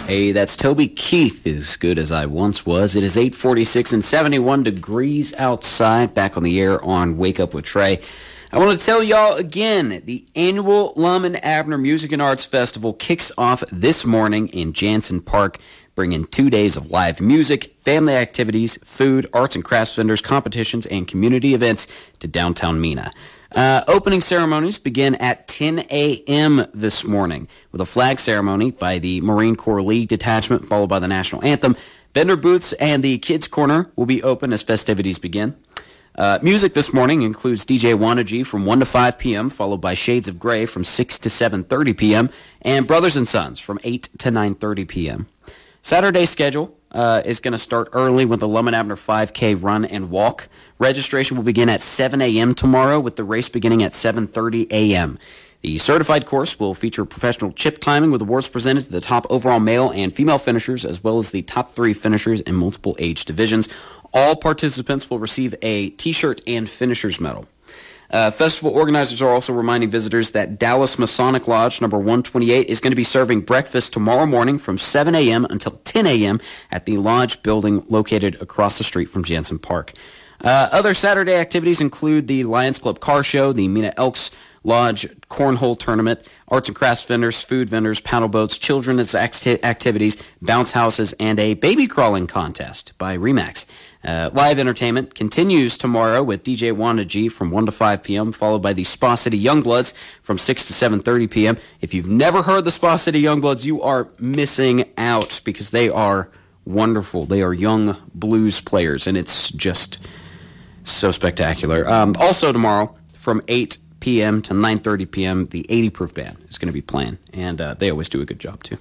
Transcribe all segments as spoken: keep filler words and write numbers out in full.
Hey, that's Toby Keith, as good as I once was. It is eight forty-six and seventy-one degrees outside, back on the air on Wake Up with Trey. I want to tell y'all again, the annual Lum and Abner Music and Arts Festival kicks off this morning in Jansen Park, bringing two days of live music, family activities, food, arts and crafts vendors, competitions, and community events to downtown Mena. Uh, opening ceremonies begin at ten a.m. this morning with a flag ceremony by the Marine Corps League Detachment, followed by the national anthem. Vendor booths and the Kids Corner will be open as festivities begin. Uh, music this morning includes D J Wanda G from one to five p.m., followed by Shades of Grey from six to seven thirty p.m., and Brothers and Sons from eight to nine thirty p.m. Saturday's schedule uh, is going to start early with the Lum and Abner five K run and walk. Registration will begin at seven a.m. tomorrow, with the race beginning at seven thirty a.m. The certified course will feature professional chip timing with awards presented to the top overall male and female finishers, as well as the top three finishers in multiple age divisions. All participants will receive a T-shirt and finisher's medal. Uh, festival organizers are also reminding visitors that Dallas Masonic Lodge number one twenty-eight is going to be serving breakfast tomorrow morning from seven a.m. until ten a.m. at the Lodge building located across the street from Jansen Park. Uh, other Saturday activities include the Lions Club Car Show, the Mena Elks Lodge Cornhole Tournament, arts and crafts vendors, food vendors, paddle boats, children's acti- activities, bounce houses, and a baby crawling contest by Remax. Uh, live entertainment continues tomorrow with D J Wanda G from one to five p.m., followed by the Spa City Youngbloods from six to seven thirty p.m. If you've never heard the Spa City Youngbloods, you are missing out because they are wonderful. They are young blues players, and it's just so spectacular. Um, also tomorrow from eight p.m. to nine thirty p.m., the eighty Proof Band is going to be playing, and uh, they always do a good job, too.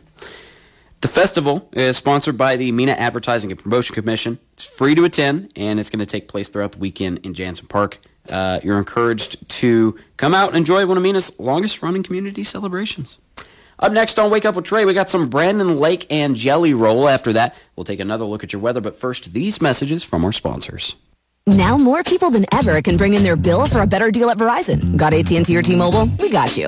The festival is sponsored by the Mena Advertising and Promotion Commission. It's free to attend, and it's going to take place throughout the weekend in Jansen Park. Uh, you're encouraged to come out and enjoy one of Mena's longest-running community celebrations. Up next on Wake Up with Trey, we got some Brandon Lake and Jelly Roll. After that, we'll take another look at your weather, but first, these messages from our sponsors. Now more people than ever can bring in their bill for a better deal at Verizon. Got A T and T or T-Mobile? We got you.